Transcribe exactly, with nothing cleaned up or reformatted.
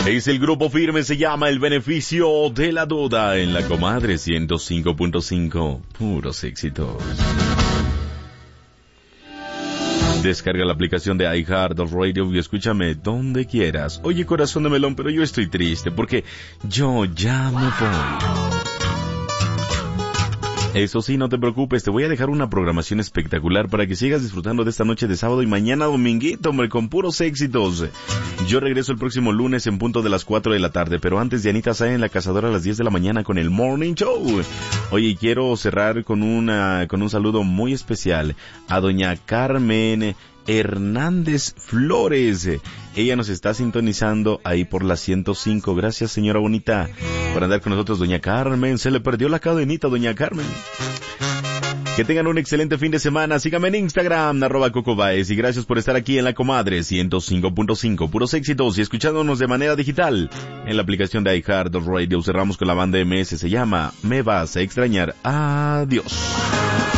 Es el grupo firme, se llama El Beneficio de la Duda en la Comadre ciento cinco punto cinco. Puros éxitos. Descarga la aplicación de iHeartRadio y escúchame donde quieras. Oye, corazón de melón, pero yo estoy triste porque yo ya me voy. Eso sí, no te preocupes, te voy a dejar una programación espectacular para que sigas disfrutando de esta noche de sábado y mañana dominguito, hombre, con puros éxitos. Yo regreso el próximo lunes en punto de las cuatro de la tarde, pero antes de Anita Sae en La Cazadora a las diez de la mañana con el Morning Show. Oye, quiero cerrar con una con un saludo muy especial a doña Carmen Hernández Flores. Ella nos está sintonizando ahí por la ciento cinco. Gracias, señora bonita, por andar con nosotros, doña Carmen. Se le perdió la cadenita, doña Carmen. Que tengan un excelente fin de semana. Síganme en Instagram, arroba Coco Baez. Y gracias por estar aquí en La Comadre ciento cinco punto cinco. Puros éxitos y escuchándonos de manera digital en la aplicación de iHeartRadio. Cerramos con la banda M S. Se llama Me Vas a Extrañar. Adiós.